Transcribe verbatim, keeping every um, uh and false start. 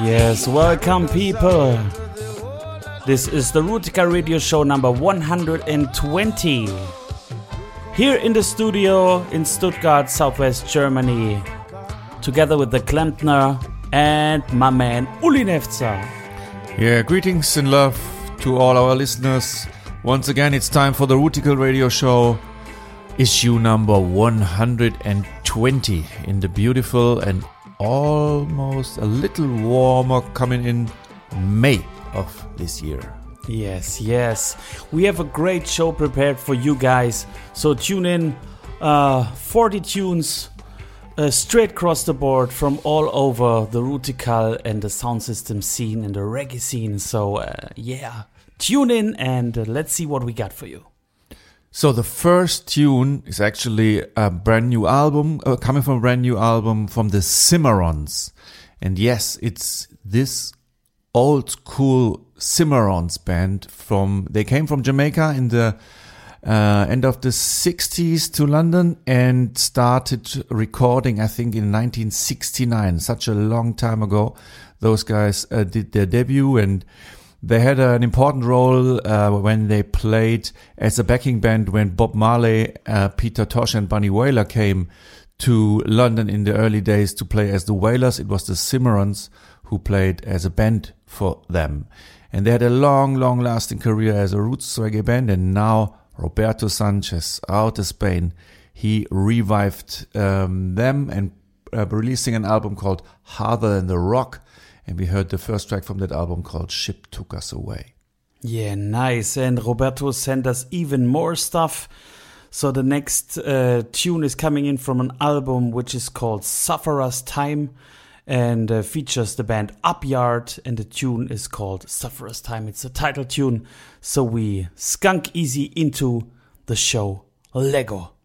Yes, welcome people. This is the Rootica Radio Show number one hundred twenty. Here in the studio in Stuttgart, Southwest Germany, together with the Klempner and my man Uli Nefzer. Yeah, greetings and love to all our listeners. Once again, it's time for the Rootica Radio Show, issue number one hundred twenty, in the beautiful and almost a little warmer coming in May of this year. Yes, yes. We have a great show prepared for you guys. So tune in. Uh, forty tunes uh, straight across the board from all over the Rootical and the sound system scene and the reggae scene. So uh, yeah, tune in and uh, let's see what we got for you. So the first tune is actually a brand new album, uh, coming from a brand new album from the Cimarrons. And yes, it's this old school Cimarrons band from, they came from Jamaica in the uh, end of the sixties to London and started recording, I think, in nineteen sixty-nine, such a long time ago. Those guys uh, did their debut, and they had an important role uh, when they played as a backing band when Bob Marley, uh, Peter Tosh and Bunny Wailer came to London in the early days to play as the Wailers. It was the Cimarrons who played as a band for them. And they had a long, long-lasting career as a roots reggae band. And now Roberto Sanchez, out of Spain, he revived um, them and uh, releasing an album called Harder Than the Rock. And we heard the first track from that album called Ship Took Us Away. Yeah, nice. And Roberto sent us even more stuff. So the next uh, tune is coming in from an album which is called Sufferer's Time and uh, features the band Upyard. And the tune is called Sufferer's Time. It's a title tune. So we skunk easy into the show. Lego.